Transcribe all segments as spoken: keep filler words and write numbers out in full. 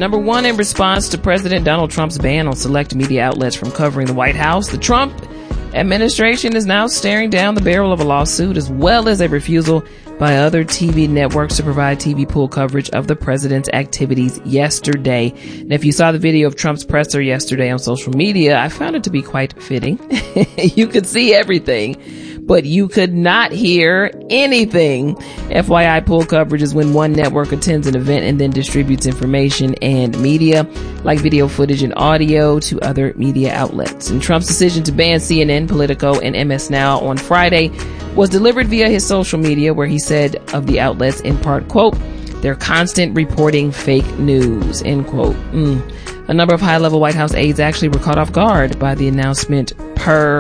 Number one, in response to President Donald Trump's ban on select media outlets from covering the White House, the Trump administration is now staring down the barrel of a lawsuit as well as a refusal by other T V networks to provide T V pool coverage of the president's activities yesterday. And if you saw the video of Trump's presser yesterday on social media, I found it to be quite fitting. You could see everything, but you could not hear anything. F Y I, pool coverage is when one network attends an event and then distributes information and media, like video footage and audio, to other media outlets. And Trump's decision to ban C N N, Politico, and M S Now on Friday was delivered via his social media, where he said of the outlets, in part, quote, "They're constant reporting fake news," end quote. Mm. A number of high-level White House aides actually were caught off guard by the announcement, per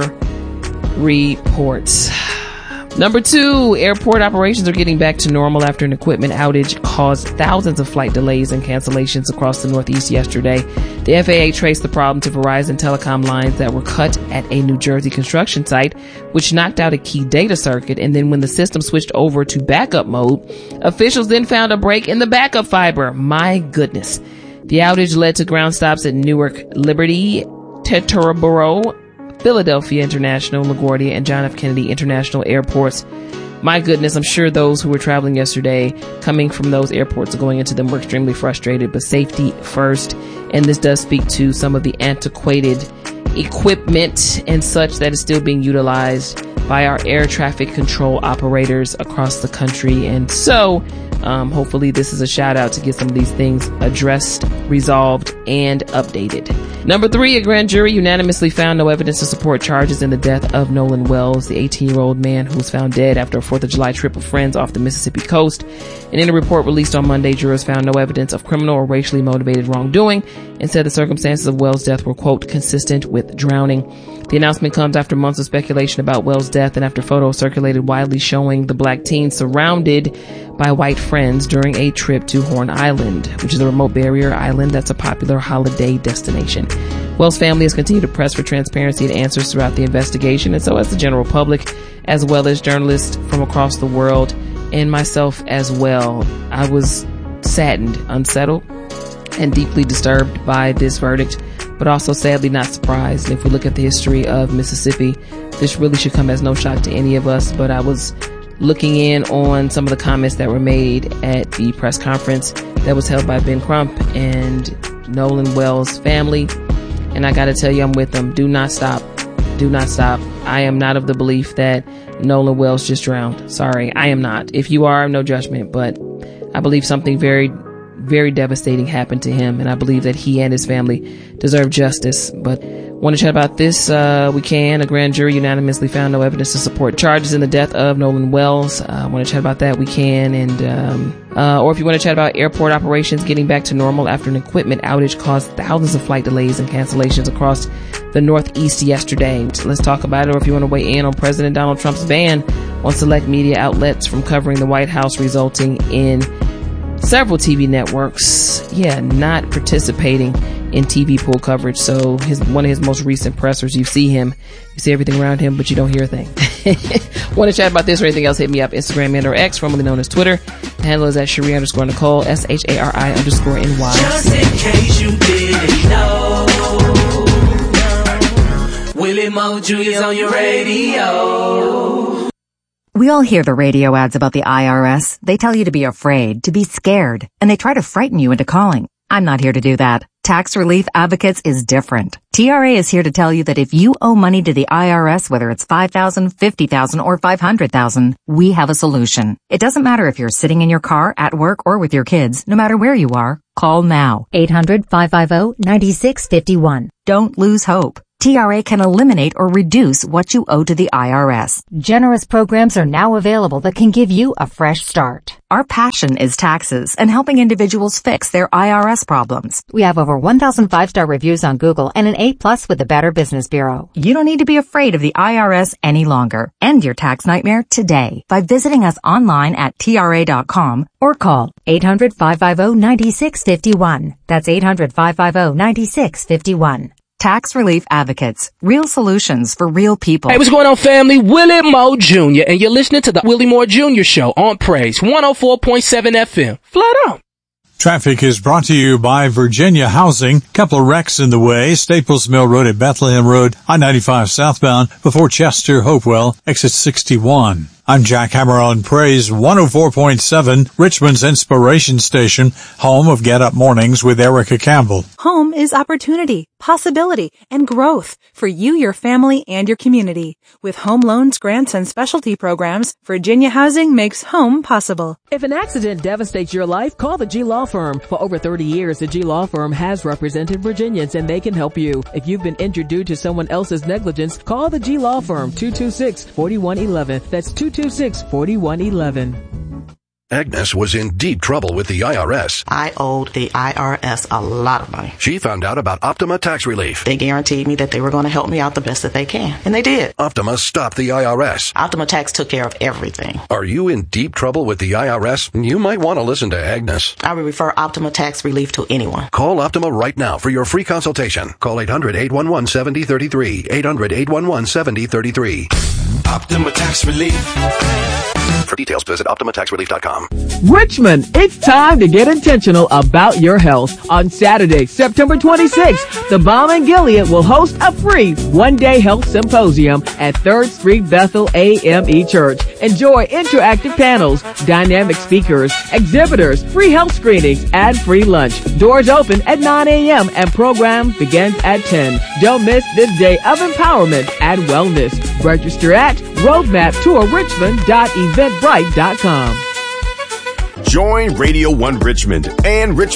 reports. Number two, airport operations are getting back to normal after an equipment outage caused thousands of flight delays and cancellations across the Northeast yesterday. The F A A traced the problem to Verizon telecom lines that were cut at a New Jersey construction site, which knocked out a key data circuit. And then when the system switched over to backup mode, officials then found a break in the backup fiber. My goodness. The outage led to ground stops at Newark Liberty, Teterboro, Philadelphia International, LaGuardia, and John F. Kennedy International airports. My goodness, I'm sure those who were traveling yesterday, coming from those airports or going into them, were extremely frustrated, but safety first. And this does speak to some of the antiquated equipment and such that is still being utilized by our air traffic control operators across the country. And so, Um, hopefully this is a shout out to get some of these things addressed, resolved, and updated. Number three, a grand jury unanimously found no evidence to support charges in the death of Nolan Wells, the eighteen-year-old man who was found dead after a fourth of July trip with friends off the Mississippi coast. And in a report released on Monday, jurors found no evidence of criminal or racially motivated wrongdoing and said the circumstances of Wells' death were, quote, consistent with drowning. The announcement comes after months of speculation about Wells' death and after photos circulated widely showing the black teen surrounded by white friends during a trip to Horn Island, which is a remote barrier island that's a popular holiday destination. Wells' family has continued to press for transparency and answers throughout the investigation, and so has the general public, as well as journalists from across the world, and myself as well. I was saddened, unsettled, and deeply disturbed by this verdict, but also sadly not surprised. And if we look at the history of Mississippi, this really should come as no shock to any of us. But I was looking in on some of the comments that were made at the press conference that was held by Ben Crump and Nolan Wells' family, and I gotta tell you, I'm with them. Do not stop. Do not stop. I am not of the belief that Nolan Wells just drowned. Sorry, I am not. If you are, no judgment, but I believe something very very devastating happened to him, and I believe that he and his family deserve justice. But want to chat about this? Uh, we can. A grand jury unanimously found no evidence to support charges in the death of Nolan Wells. I uh, want to chat about that? We can. And um, uh, or if you want to chat about airport operations getting back to normal after an equipment outage caused thousands of flight delays and cancellations across the Northeast yesterday. So let's talk about it. Or if you want to weigh in on President Donald Trump's ban on select media outlets from covering the White House, resulting in several T V networks, yeah, not participating in T V pool coverage. So his one of his most recent pressers, you see him, you see everything around him, but you don't hear a thing. Want to chat about this or anything else, hit me up, Instagram and or X, formerly known as Twitter. The handle is at Shari underscore Nicole, S H A R I underscore N Y. Just in case you didn't know, Willie Mo Junior's on your radio. We all hear the radio ads about the I R S. They tell you to be afraid, to be scared, and they try to frighten you into calling. I'm not here to do that. Tax Relief Advocates is different. T R A is here to tell you that if you owe money to the I R S, whether it's five thousand dollars, fifty thousand dollars, or five hundred thousand dollars, we have a solution. It doesn't matter if you're sitting in your car, at work, or with your kids. No matter where you are, call now. eight hundred, five five zero, nine six five one. Don't lose hope. T R A can eliminate or reduce what you owe to the I R S. Generous programs are now available that can give you a fresh start. Our passion is taxes and helping individuals fix their I R S problems. We have over one thousand five-star reviews on Google and an A plus with the Better Business Bureau. You don't need to be afraid of the I R S any longer. End your tax nightmare today by visiting us online at T R A dot com or call eight hundred, five five zero, nine six five one. That's eight hundred, five five zero, nine six five one. Tax Relief Advocates. Real solutions for real people. Hey, what's going on, family? Willie Moore Junior, and you're listening to the Willie Moore Junior Show on Praise one oh four point seven F M. Flat out. Traffic is brought to you by Virginia Housing. Couple of wrecks in the way. Staples Mill Road at Bethlehem Road, I ninety-five southbound before Chester Hopewell, exit sixty-one. I'm Jack Hammer on Praise one oh four point seven, Richmond's inspiration station, home of Get Up Mornings with Erica Campbell. Home is opportunity, possibility, and growth for you, your family, and your community. With home loans, grants, and specialty programs, Virginia Housing makes home possible. If an accident devastates your life, call the G Law Firm. For over thirty years, the G Law Firm has represented Virginians, and they can help you. If you've been injured due to someone else's negligence, call the G Law Firm, two two six, four one one one. That's two two six, four one one one. Agnes was in deep trouble with the I R S. I owed the I R S a lot of money. She found out about Optima Tax Relief. They guaranteed me that they were going to help me out the best that they can. And they did. Optima stopped the I R S. Optima Tax took care of everything. Are you in deep trouble with the I R S? You might want to listen to Agnes. I would refer Optima Tax Relief to anyone. Call Optima right now for your free consultation. Call eight hundred, eight one one, seven oh three three. eight hundred, eight one one, seven oh three three. Optima Tax Relief. For details, visit Optima Tax Relief dot com. Richmond, it's time to get intentional about your health. On Saturday, September twenty-sixth, the Balm and Gilead will host a free one-day health symposium at third Street Bethel A M E Church. Enjoy interactive panels, dynamic speakers, exhibitors, free health screenings, and free lunch. Doors open at nine a.m. and program begins at ten. Don't miss this day of empowerment and wellness. Register at roadmap tour richmond dot eventbrite dot com. Join Radio one Richmond and Richmond